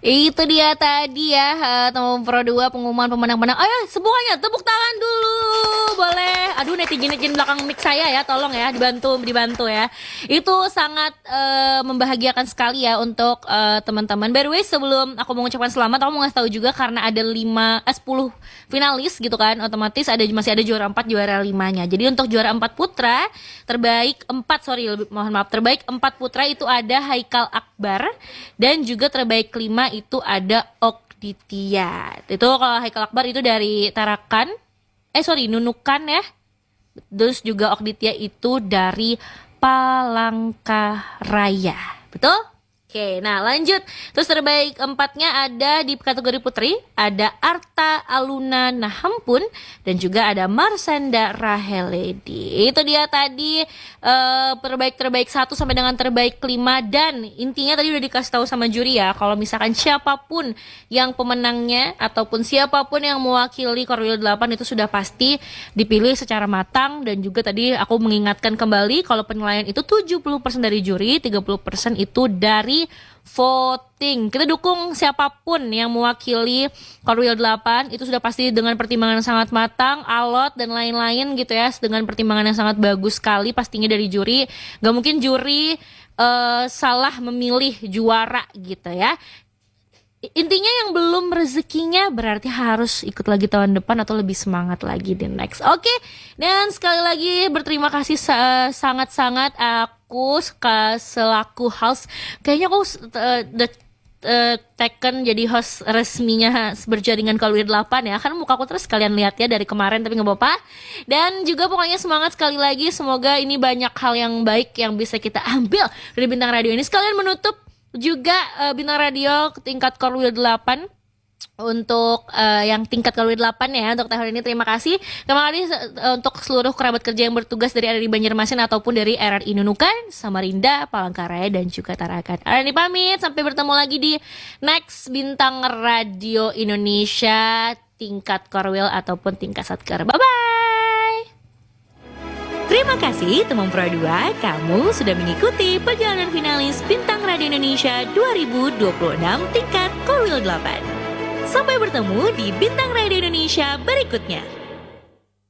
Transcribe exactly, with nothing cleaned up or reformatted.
Itu dia tadi ya, eh, teman Pro dua pengumuman pemenang-pemenang. Ayo semuanya tepuk tangan dulu. Boleh. Aduh, netizen-netizen belakang mic saya ya, tolong ya dibantu dibantu ya. Itu sangat eh, membahagiakan sekali ya untuk eh, teman-teman. By the way, sebelum aku mengucapkan selamat, aku mau ngasih tahu juga karena ada lima eh, sepuluh finalis gitu kan, otomatis ada masih ada juara empat, juara limanya. Jadi untuk juara empat putra, terbaik empat sorry lebih, mohon maaf, terbaik empat putra itu ada Haikal Akbar dan juga terbaik lima itu ada Okditya. Itu kalau Haikal Akbar itu dari Tarakan, eh sorry Nunukan ya. Terus juga Okditya itu dari Palangkaraya. Betul? Oke, nah lanjut. Terus terbaik empatnya ada di kategori putri, ada Arta Aluna Nahampun dan juga ada Marsanda Raheledi. Itu dia tadi uh, terbaik terbaik satu sampai dengan terbaik lima, dan intinya tadi udah dikasih tahu sama juri ya, kalau misalkan siapapun yang pemenangnya ataupun siapapun yang mewakili Korwil delapan itu sudah pasti dipilih secara matang, dan juga tadi aku mengingatkan kembali kalau penilaian itu tujuh puluh persen dari juri, tiga puluh persen itu dari voting. Kita dukung siapapun yang mewakili Korwil delapan itu sudah pasti dengan pertimbangan yang sangat matang, alot dan lain-lain gitu ya, dengan pertimbangan yang sangat bagus sekali pastinya dari juri. Gak mungkin juri uh, salah memilih juara gitu ya. Intinya yang belum rezekinya berarti harus ikut lagi tahun depan atau lebih semangat lagi di next. Oke, okay. Dan sekali lagi berterima kasih uh, sangat-sangat aku selaku host. Kayaknya aku uh, the, uh, taken jadi host resminya berjaringan Korwil delapan ya. Kan muka aku terus kalian lihat ya dari kemarin, tapi gak apa-apa. Dan juga pokoknya semangat sekali lagi. Semoga ini banyak hal yang baik yang bisa kita ambil dari Bintang Radio ini. Sekalian menutup juga uh, Bintang Radio tingkat Korwil delapan untuk uh, yang tingkat Korwil delapan ya untuk tahun ini. Terima kasih. Terima kasih uh, untuk seluruh kerabat kerja yang bertugas dari R R I Banjarmasin ataupun dari R R I Nunukan, Samarinda, Palangkaraya dan juga Tarakan. R R I pamit, sampai bertemu lagi di next Bintang Radio Indonesia tingkat Korwil ataupun tingkat Satker. Bye bye. Terima kasih teman Pro dua, kamu sudah mengikuti perjalanan finalis Bintang Radio Indonesia dua ribu dua puluh enam tingkat Korwil delapan. Sampai bertemu di Bintang Radio Indonesia berikutnya.